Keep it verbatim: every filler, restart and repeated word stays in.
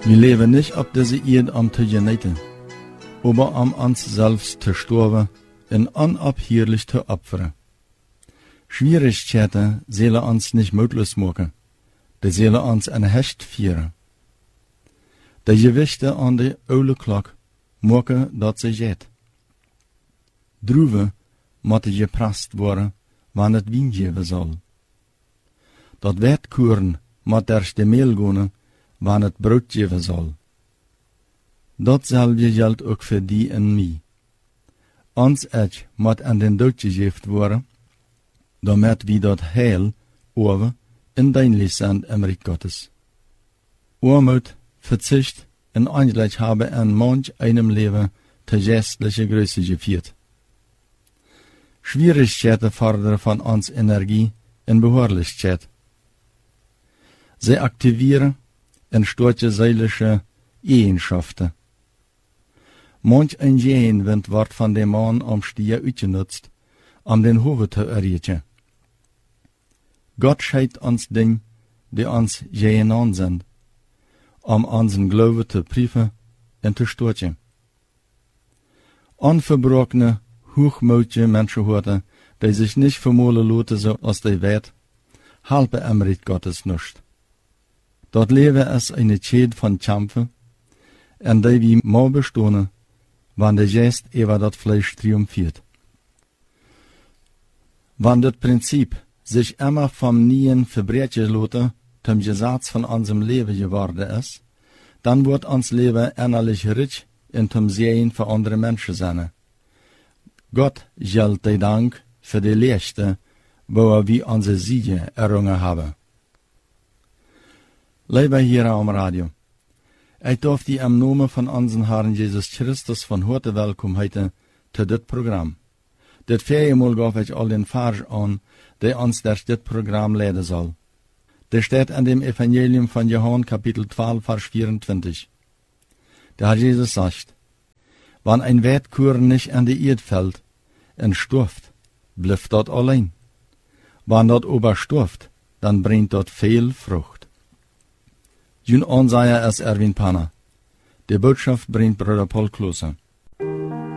Wir leben nicht ab diese Erde am zu geneten, aber am uns selbst zu sterben und unabhängig zu opfern. Schwierigkeiten sollen uns nicht möglich machen, die sollen uns ein Hecht führen. Die Gewichte an die oude klok maken dat ze jet. Druven moeten geprest worden, wanneer het wien geven zal. Dat wetkoeren moet erst de meel gaan, wanneer het brood geven zal. Datzelfde geldt ook voor die en mij. Ons etje moet aan den dood gegeven worden, damit wie dat heil over in dienlich zijn im Reich Gottes. Oormoed, Verzicht und eigentlich habe an manch einem Leben die geistliche Größe geführt. Schwierigkeiten fordern von uns Energie und Beharrlichkeit. Sie aktivieren und starke seelische Eigenschaften. Manch ein Gehenwind wird von dem Mann am Stier uitgenutzt, um den Hofe zu erreichen. Gott schenkt uns Dinge, die uns gehenan sind, um unseren Glauben zu prüfen und zu stärken. Unverbrokene, hochmütige Menschenhorten, die sich nicht vermolen lassen, so als die Welt, helfen im Reich Gottes nicht. Dort leben es eine Zeit von Kämpfen, und die wie mal bestehen, wann der Geist über das Fleisch triumphiert. Wenn das Prinzip sich immer vom Nien verbrechen lässt, zum Gesetz von unserem Leben geworden ist, dann wird uns Leben innerlich rich und zum Sehen für andere Menschen sein. Gott gilt der Dank für die Lechte, wo wir unsere Siege errungen haben. Lieber hier am Radio, ich darf die im Namen von unserem Herrn Jesus Christus von heute willkommen heißen zu dit Programm. Dit viermal gab ich all den Vers an, der uns durch dit Programm leiden soll. Der steht in dem Evangelium von Johannes Kapitel zwölf, Vers vierundzwanzig. Der Herr Jesus sagt, wenn ein Wetkuren nicht an die Erde fällt und stirbt, bleibt dort allein. Wenn dort aber stirbt, dann bringt dort viel Frucht. Jün Anseier ist Erwin Panner. Die Botschaft bringt Bruder Paul Klose.